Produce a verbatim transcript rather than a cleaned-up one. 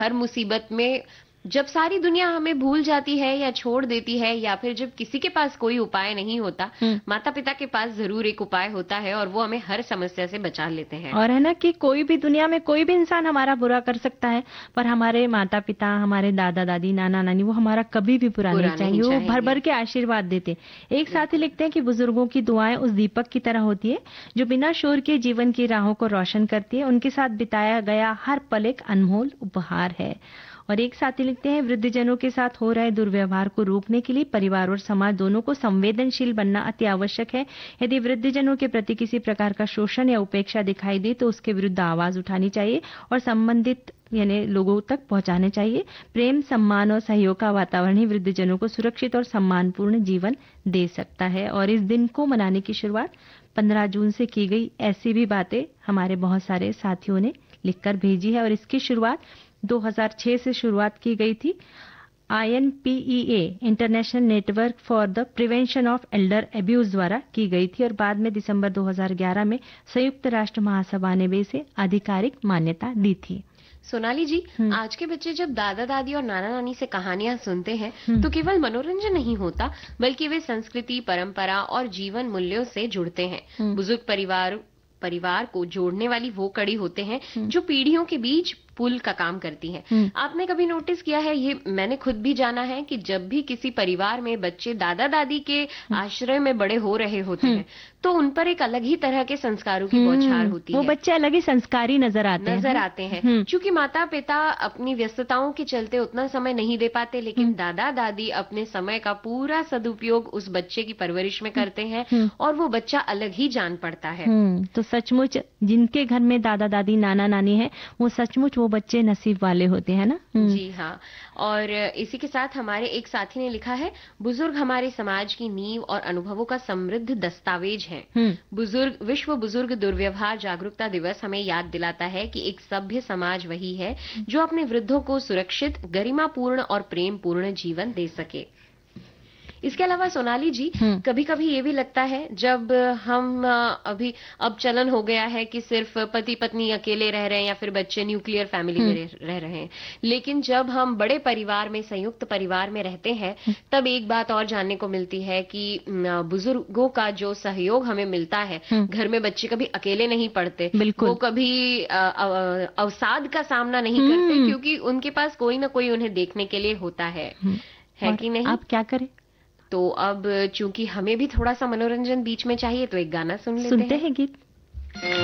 हर मुसीबत में जब सारी दुनिया हमें भूल जाती है या छोड़ देती है, या फिर जब किसी के पास कोई उपाय नहीं होता, हम्म। माता पिता के पास जरूर एक उपाय होता है और वो हमें हर समस्या से बचा लेते हैं। और है ना कि कोई भी दुनिया में कोई भी इंसान हमारा बुरा कर सकता है, पर हमारे माता पिता, हमारे दादा दादी, नाना नानी वो हमारा कभी भी बुरा नहीं बुरा नहीं चाहेंगे, वो भर चाहेंगे। भर के आशीर्वाद देते। एक साथी लिखते हैं कि बुजुर्गों की दुआएं उस दीपक की तरह होती है जो बिना शोर के जीवन की राहों को रोशन करती है। उनके साथ बिताया गया हर पल एक अनमोल उपहार है। और एक साथी लिखते हैं, वृद्धजनों के साथ हो रहे दुर्व्यवहार को रोकने के लिए परिवार और समाज दोनों को संवेदनशील बनना अति आवश्यक है। यदि वृद्धजनों के प्रति किसी प्रकार का शोषण या उपेक्षा दिखाई दे तो उसके विरुद्ध आवाज उठानी चाहिए और संबंधित यानी लोगों तक पहुंचाने चाहिए। प्रेम, सम्मान और सहयोग का वातावरण ही वृद्धजनों को सुरक्षित और सम्मानपूर्ण जीवन दे सकता है। और इस दिन को मनाने की शुरुआत पंद्रह जून से की गई, ऐसी भी बातें हमारे बहुत सारे साथियों ने लिखकर भेजी है। और इसकी शुरुआत दो हज़ार छह से शुरुआत की गई थी। I N P E A international network for the prevention of Elder abuse द्वारा की गई थी और बाद में दिसंबर दो हज़ार ग्यारह में संयुक्त राष्ट्र महासभा ने भी इसे आधिकारिक मान्यता दी थी। सोनाली जी, आज के बच्चे जब दादा दादी और नाना नानी से कहानियां सुनते हैं तो केवल मनोरंजन नहीं होता, बल्कि वे संस्कृति, परंपरा और जीवन मूल्यों से जुड़ते हैं। बुजुर्ग परिवार परिवार को जोड़ने वाली वो कड़ी होते हैं जो पीढ़ियों के बीच पुल का काम करती है। आपने कभी नोटिस किया है, ये मैंने खुद भी जाना है, कि जब भी किसी परिवार में बच्चे दादा दादी के आश्रय में बड़े हो रहे होते हैं तो उन पर एक अलग ही तरह के संस्कारों की बौछार होती वो है। बच्चे अलग ही संस्कारी नजर आते नजर हैं आते हैं क्योंकि माता पिता अपनी व्यस्तताओं के चलते उतना समय नहीं दे पाते, लेकिन दादा दादी अपने समय का पूरा सदुपयोग उस बच्चे की परवरिश में करते हैं और वो बच्चा अलग ही जान पड़ता है। तो सचमुच जिनके घर में दादा दादी, नाना नानी है, वो सचमुच वो बच्चे नसीब वाले होते हैं ना। जी हाँ। और इसी के साथ हमारे एक साथी ने लिखा है, बुजुर्ग हमारे समाज की नींव और अनुभवों का समृद्ध दस्तावेज है। बुजुर्ग विश्व बुजुर्ग दुर्व्यवहार जागरूकता दिवस हमें याद दिलाता है कि एक सभ्य समाज वही है जो अपने वृद्धों को सुरक्षित, गरिमापूर्ण और प्रेम पूर्ण जीवन दे सके। इसके अलावा सोनाली जी, कभी कभी ये भी लगता है जब हम अभी अब चलन हो गया है कि सिर्फ पति पत्नी अकेले रह रहे हैं या फिर बच्चे न्यूक्लियर फैमिली में रह रहे हैं, लेकिन जब हम बड़े परिवार में, संयुक्त परिवार में रहते हैं, तब एक बात और जानने को मिलती है कि बुजुर्गों का जो सहयोग हमें मिलता है, घर में बच्चे कभी अकेले नहीं पड़ते, वो कभी अवसाद का सामना नहीं करते, क्योंकि उनके पास कोई ना कोई उन्हें देखने के लिए होता है, है कि नहीं? आप क्या करें? तो अब चूंकि हमें भी थोड़ा सा मनोरंजन बीच में चाहिए तो एक गाना सुन लेते सुनते हैं। हैं गीत।